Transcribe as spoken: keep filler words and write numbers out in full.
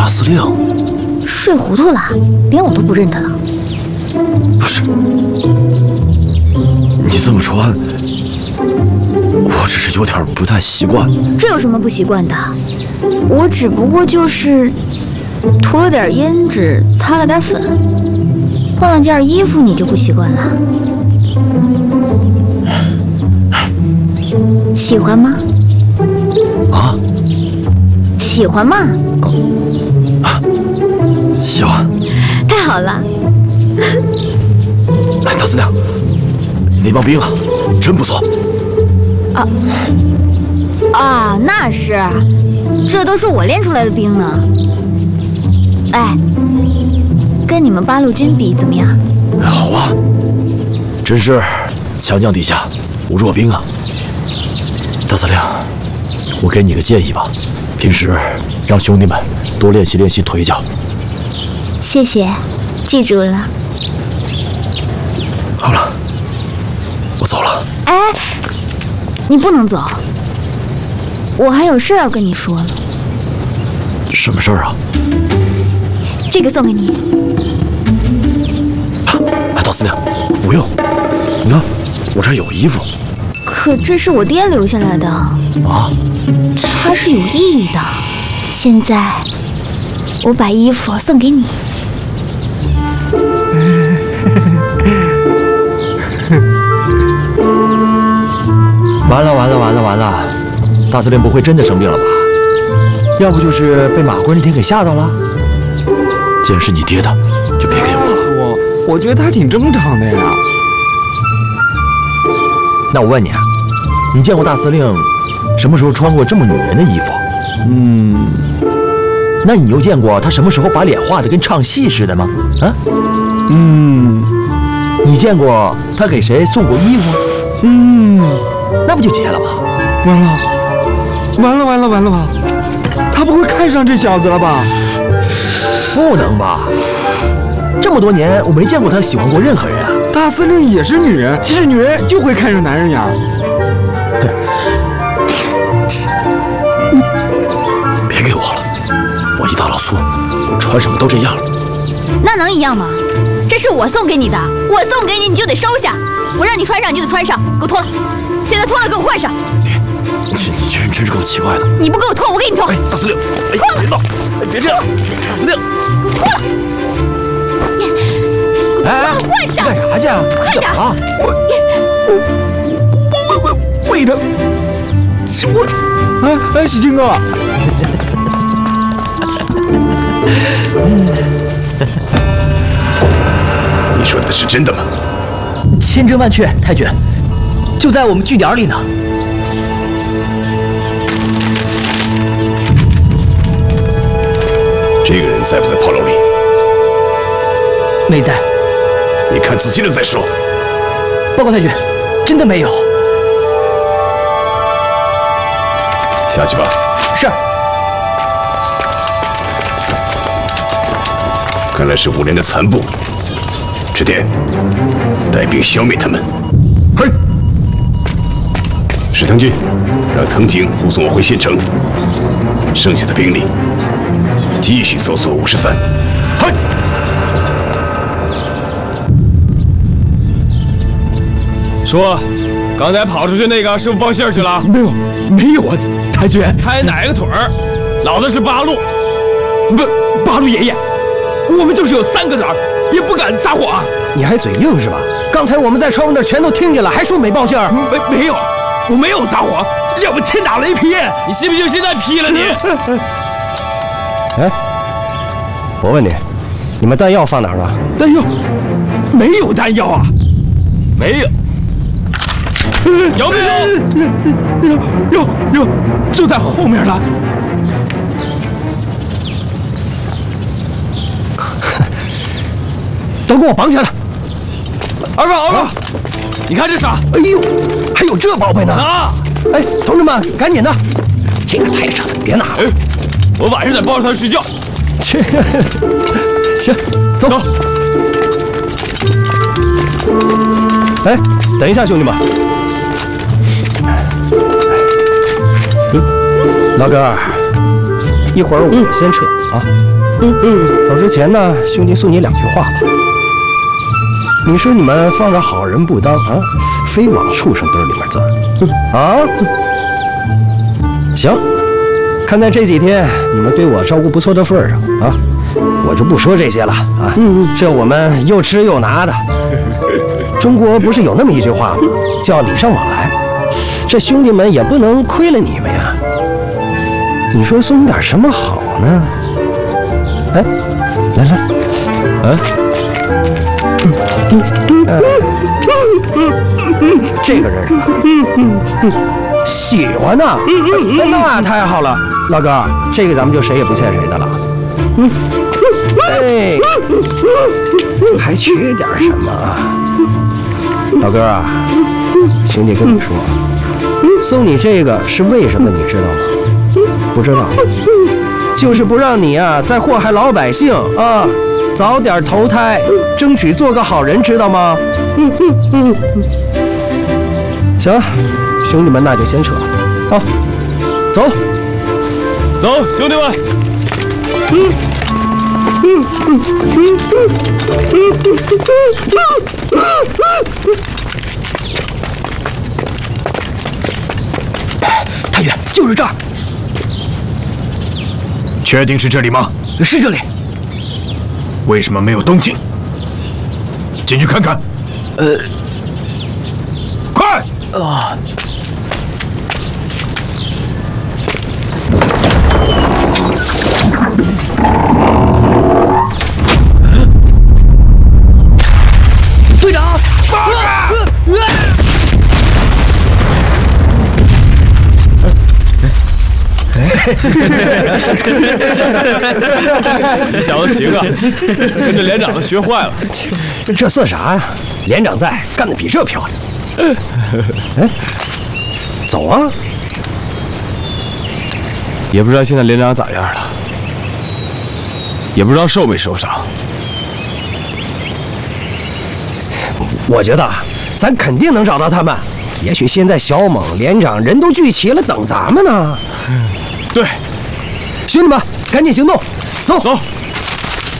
大司令， 睡糊涂了，连我都不认得了。 不是，你这么穿，我只是有点不太习惯。 这有什么不习惯的？我只不过就是涂了点胭脂，擦了点粉，换了件衣服，你就不习惯了？喜欢吗？ 啊？ 喜欢吗？ 啊，喜欢。 太好了。 哎，大司令，那帮兵啊，真不错。 啊啊，那是，这都是我练出来的兵呢。哎，跟你们八路军比怎么样？ 好啊，真是强将底下无弱兵啊。大司令，我给你个建议吧，平时让兄弟们多练习练习腿脚。 谢谢，记住了。 好了，我走了。 哎，你不能走，我还有事要跟你说呢。 什么事儿啊？ 这个送给你。 哎，大司令，不用，你看我这儿有衣服。 可这是我爹留下来的啊， 它是有意义的。现在我把衣服送给你。 完了完了完了完了，大司令不会真的生病了吧？要不就是被马贵那天给吓到了。 既然是你爹的，就别给我了。我我觉得他挺正常的呀。 那我问你啊，你见过大司令什么时候穿过这么女人的衣服？嗯，那你又见过他什么时候把脸画得跟唱戏似的吗？啊？嗯，你见过他给谁送过衣服？嗯，那不就结了吗？ 完了，完了，完了，完了吧？他不会看上这小子了吧？ 不能吧？这么多年我没见过他喜欢过任何人啊。 大司令也是女人，是女人就会看上男人呀。 别给我了，我一大老粗，穿什么都这样了。 那能一样吗？这是我送给你的，我送给你你就得收下。我让你穿上你就得穿上，给我脱了！现在脱了给我换上！ 别，你你这人真是够奇怪的。 你不给我脱，我给你脱。 哎，大司令，哎， 脱了！ 别闹，哎，别这样，大司令， 给我脱了！给我脱了，换上！ 干啥去啊？ 快点！ 我我我我我喂他，我哎哎，喜庆哥。 你说的是真的吗？ 千真万确，太君，就在我们据点里呢。 这个人在不在炮楼里？ 没在。 你看仔细了再说。 报告太君，真的没有。 下去吧。 是。 看来是五连的残部。赤田，带兵消灭他们。 嘿， 石藤军，让藤井护送我回县城。剩下的兵力，继续搜索五十三。 嘿。 说，刚才跑出去那个是不是报信去了？ 没有，没有啊，太君。 开哪个腿儿？老子是八路， 不，八路爷爷，我们就是有三个胆儿。也不敢撒谎， 你还嘴硬是吧？刚才我们在窗户那儿全都听见了，还说没报信儿？ 没没有，我没有撒谎，要不天打雷劈！ 你信不信现在劈了你？ 哎，我问你，你们弹药放哪儿了？ 弹药没有弹药啊， 没有，有没有？ 有有有，就在后面了。 都给我绑起来！ 二哥，二哥，你看这啥？ 哎呦，还有这宝贝呢！ 拿！ 哎，同志们，赶紧的，这个太沉，别拿了。 哎，我晚上在包团睡觉。 切，行，走。走。哎，等一下，兄弟们。老哥， 一会儿我们先撤啊。走之前呢，兄弟送你两句话吧。你说你们放着好人不当啊，非往畜生堆里面钻啊？行，看在这几天你们对我照顾不错的份上啊，我就不说这些了啊。这我们又吃又拿的。中国不是有那么一句话吗？叫礼尚往来。这兄弟们也不能亏了你们呀。你说送点什么好呢？哎，来来，哎，嗯嗯呃，这个认识吗？喜欢呢？那太好了，老哥，这个咱们就谁也不欠谁的了。哎，还缺点什么啊？老哥啊，兄弟跟你说，送你这个是为什么，你知道吗？不知道，就是不让你啊再祸害老百姓啊，早点投胎，争取做个好人，知道吗？行，兄弟们，那就先撤啊，走， 走，兄弟们。 太远，就是这儿。 确定是这里吗？ 是这里。 为什么没有动静？进去看看。 呃， 快！ 啊！队长， 放开！ 你小子行啊，跟着连长都学坏了。 这算啥呀？连长在，干得比这漂亮。哎，走啊！ 也不知道现在连长咋样了，也不知道受没受伤。 我觉得咱肯定能找到他们。也许现在小猛、连长人都聚齐了，等咱们呢。 对， 兄弟们，赶紧行动，走走。